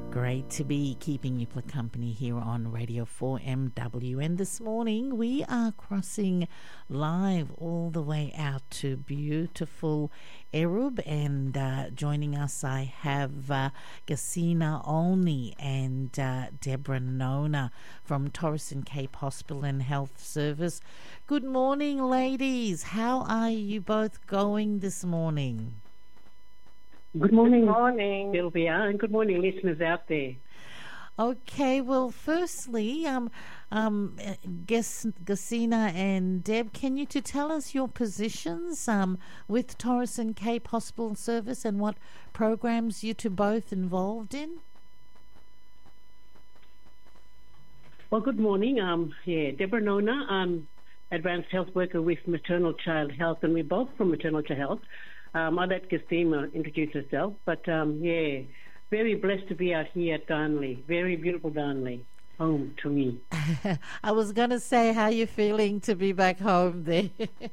Great to be keeping you company here on Radio 4MW. And this morning we are crossing live all the way out to beautiful Erub. And joining us I have Gesina Olney and Deborah Nona from Torres and Cape Hospital and Health Service. Good morning, ladies. How are you both going this morning? Good morning. Good morning, Sylvia, and good morning, listeners out there. Okay, well, firstly, Gesina and Deb, can you to tell us your positions with Torres and Cape Hospital Service and what programs you two both involved in? Well, good morning. Deborah Nona. I'm advanced health worker with Maternal Child Health, and we're both from Maternal Child Health. I'll let Gesina introduce herself, but very blessed to be out here at Darnley. Very beautiful Darnley, home to me. I was going to say, how you feeling to be back home there?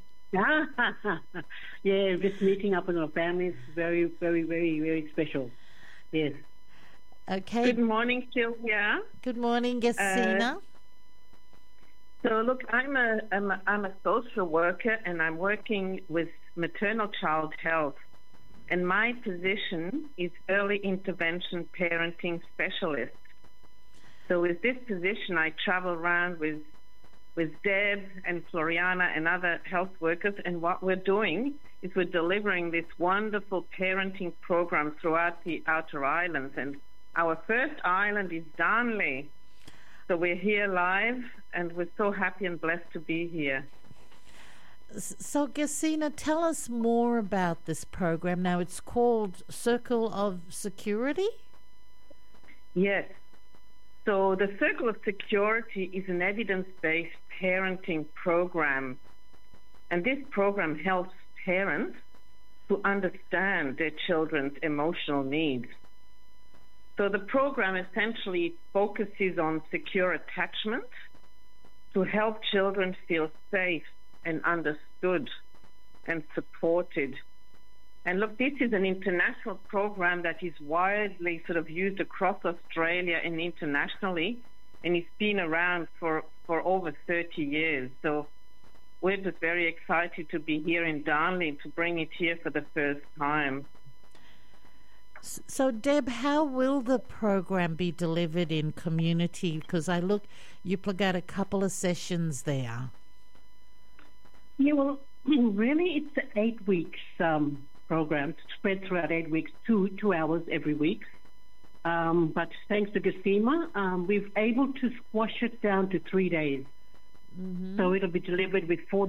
Just meeting up with our families, very, very, very, very special. Yes. Okay. Good morning, Sylvia. Good morning, Gesina. So look, I'm a social worker, and I'm working with Maternal Child Health, and my position is early intervention parenting specialist. So with this position, I travel around with Deb and Floriana and other health workers, and what we're doing is we're delivering this wonderful parenting program throughout the outer islands, and our first island is Darnley. So we're here live, and we're so happy and blessed to be here. So, Gesina, tell us more about this program. Now, it's called Circle of Security? Yes. So the Circle of Security is an evidence-based parenting program, and this program helps parents to understand their children's emotional needs. So the program essentially focuses on secure attachment to help children feel safe and understood and supported. And look, this is an international program that is widely sort of used across Australia and internationally, and it's been around for over 30 years. So we're just very excited to be here in Darnley to bring it here for the first time. So, Deb, how will the program be delivered in community? Because you got a couple of sessions there. Yeah, well, really, it's an 8 weeks program spread throughout 8 weeks, 2 hours every week. But thanks to Gesina, we've able to squash it down to 3 days. Mm-hmm. So it'll be delivered with 4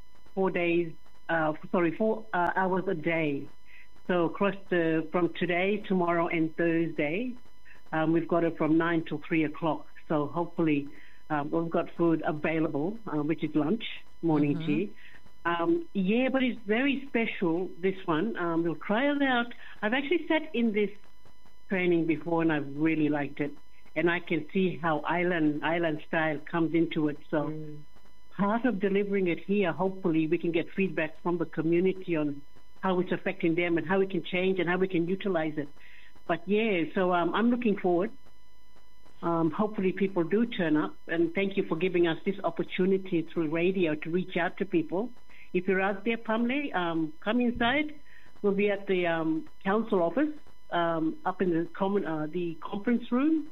hours a day. So across from today, tomorrow, and Thursday, we've got it from 9 till 3 o'clock. So hopefully we've got food available, which is lunch, morning tea. But it's very special, this one. We'll try it out. I've actually sat in this training before, and I've really liked it. And I can see how island style comes into it. So part of delivering it here, hopefully we can get feedback from the community on how it's affecting them and how we can change and how we can utilize it. But so I'm looking forward. Hopefully people do turn up, and thank you for giving us this opportunity through radio to reach out to people. If you're out there, Pamela, come inside. We'll be at the council office up in the conference room.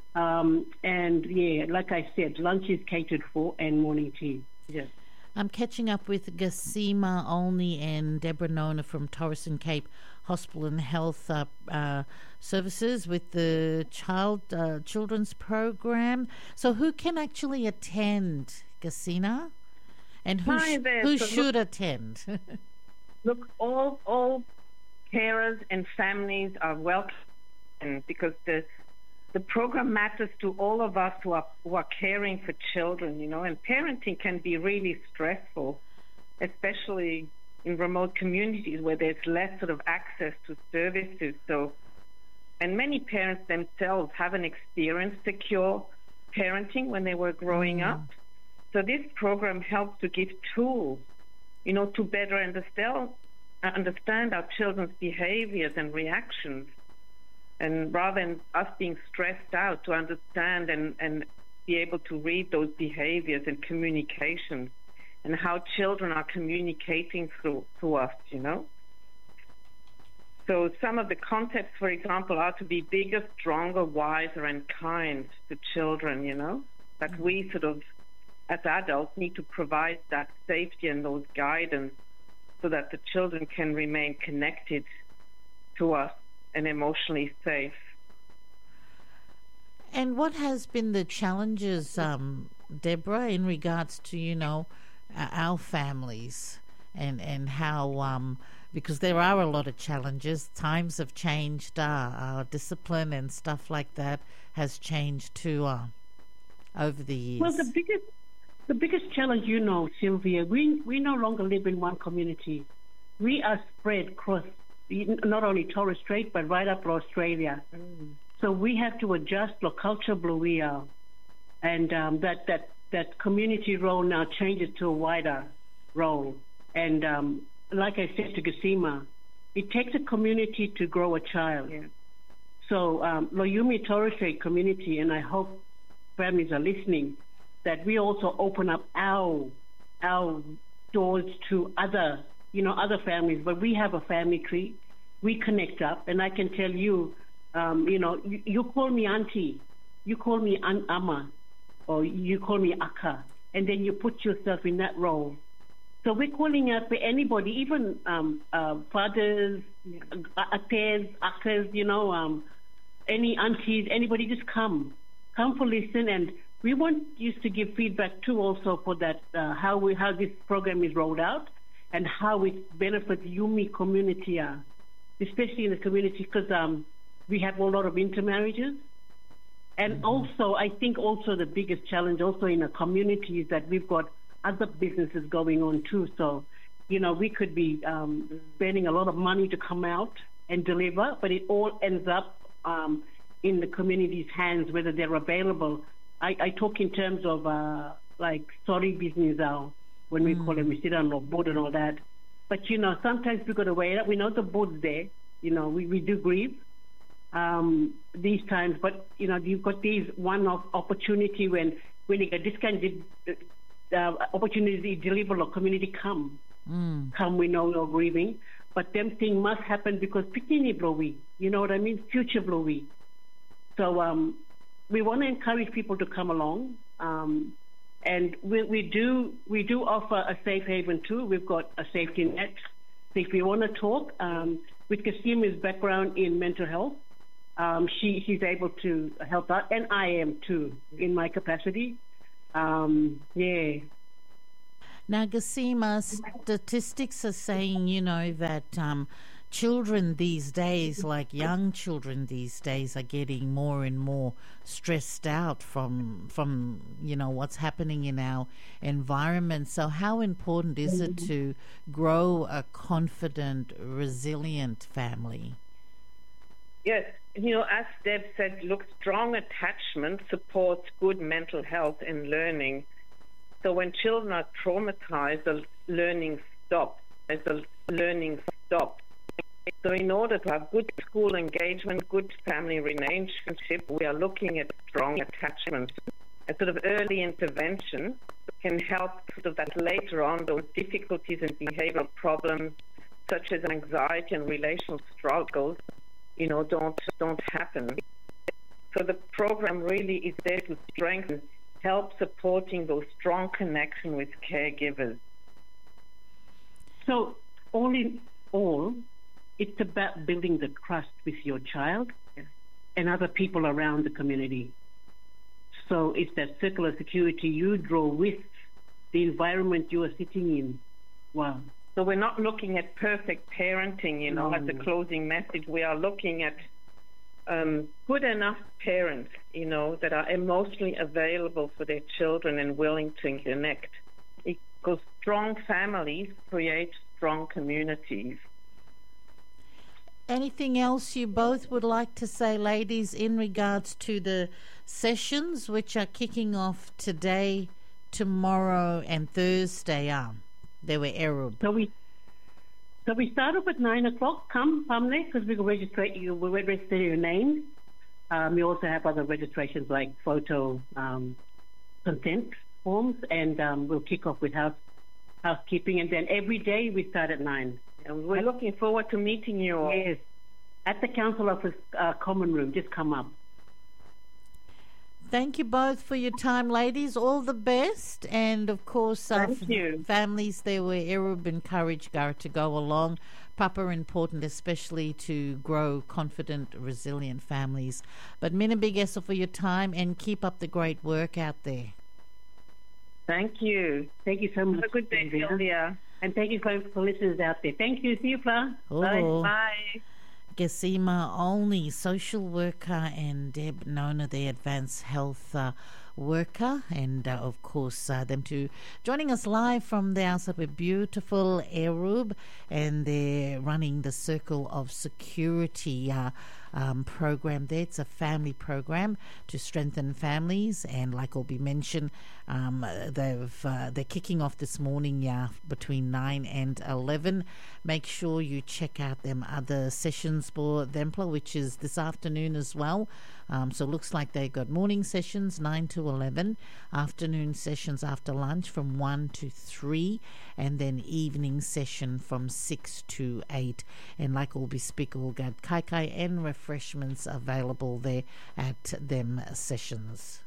Like I said, lunch is catered for and morning tea. Yes. I'm catching up with Gesina Olney and Deborah Nona from Torres and Cape Hospital and Health Services with the children's program. So who can actually attend, Gesina? And who should attend? Look, all carers and families are welcome, because the program matters to all of us who are caring for children, and parenting can be really stressful, especially in remote communities where there's less sort of access to services. And many parents themselves haven't experienced secure parenting when they were growing up. So this program helps to give tools, to better understand our children's behaviors and reactions. And rather than us being stressed out, to understand and be able to read those behaviors and communications and how children are communicating through us, you know. So some of the concepts, for example, are to be bigger, stronger, wiser, and kind to children, you know, that we sort of, as adults, need to provide that safety and those guidance so that the children can remain connected to us and emotionally safe. And what has been the challenges, Deborah, in regards to, you know, our families and how, because there are a lot of challenges, times have changed, our discipline and stuff like that has changed too over the years. Well, the biggest challenge, you know, Sylvia, we no longer live in one community. We are spread across not only Torres Strait, but right up to Australia. So we have to adjust the culture blue we are. And that community role now changes to a wider role. And like I said to Gesima, it takes a community to grow a child. Yeah. So Loyumi Torres Strait community, and I hope families are listening, that we also open up our doors to other families. But we have a family tree. We connect up, and I can tell you, you call me auntie, you call me ama, or you call me akka, and then you put yourself in that role. So we're calling out for anybody, even fathers, ates, akkas, any aunties, anybody, just come for listen. And we want you to give feedback too, also for that how this program is rolled out and how it benefits Yumi community, especially in the community, because we have a lot of intermarriages. And also, I think also the biggest challenge also in a community is that we've got other businesses going on too. So, we could be spending a lot of money to come out and deliver, but it all ends up in the community's hands, whether they're available. I talk in terms of like sorry business now, when we call them, we sit on the board and all that. But, sometimes we've got to wait up. We know the board's there. We do grieve these times, but, you've got these one-off opportunity when you get this kind of opportunity to deliver a community come, we know you're grieving. But them things must happen because Pikini blowy, you know what I mean? Future blowy. So we want to encourage people to come along. And we do offer a safe haven too. We've got a safety net. So if you want to talk, with Kasima's background in mental health, she's able to help out, and I am too in my capacity. Yeah. Now, Gesima, statistics are saying, that children these days, like young children these days, are getting more and more stressed out from what's happening in our environment. So how important is it to grow a confident, resilient family? Yes, as Deb said, look, strong attachment supports good mental health and learning. So when children are traumatized, the learning stops. So in order to have good school engagement, good family relationship, we are looking at strong attachment. A sort of early intervention can help sort of that later on, those difficulties and behavioral problems such as anxiety and relational struggles, don't happen. So the program really is there to strengthen, help supporting those strong connection with caregivers. So all in all, it's about building the trust with your child and other people around the community. So it's that circular security you draw with the environment you are sitting in. Wow. So we're not looking at perfect parenting, as a closing message. We are looking at good enough parents, that are emotionally available for their children and willing to connect. Because strong families create strong communities. Anything else you both would like to say, ladies, in regards to the sessions which are kicking off today, tomorrow and Thursday? They were Arab. So So we start off at 9 o'clock. Come there because we will register your names. We also have other registrations like photo consent forms, and we'll kick off with housekeeping. And then every day we start at 9. And we're looking forward to meeting you all. Yes, at the council office common room. Just come up. Thank you both for your time, ladies. All the best. And, of course, Thank you. families there where Erub encourage Gar to go along. Papa important, especially to grow confident, resilient families. But Mina big essa for your time and keep up the great work out there. Thank you. Thank you so much. Have a good day, Sylvia. And thank you for listeners out there. Thank you. See you, Fla. Bye. Oh. Bye. Gesima Olney, social worker, and Deb Nona, the advanced health worker, and of course them two joining us live from the outside with beautiful Erub, and they're running the Circle of Security program there. It's a family program to strengthen families, and like will be mentioned, they're kicking off this morning between 9 and 11. Make sure you check out them other sessions for Thempla, which is this afternoon as well. So it looks like they've got morning sessions 9 to 11, afternoon sessions after lunch from 1 to 3, and then evening session from 6 to 8. And like all be speak, we'll get kai and refreshments available there at them sessions.